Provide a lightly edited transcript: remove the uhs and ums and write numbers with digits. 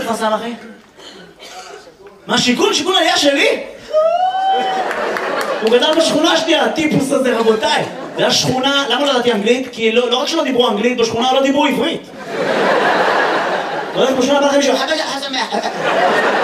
בכפר סבא, אחי? מה, שיכון? שיכון היה שלי? הוא גדל בשכונה שלי, הטיפוס הזה, רבותיי. זה היה שכונה, למה לא ידעתי אנגלית? כי לא רק שלא דיברו אנגלית, בשכונה לא דיברו עברית. לא יודעת, בשכונה בא לכם מישהו,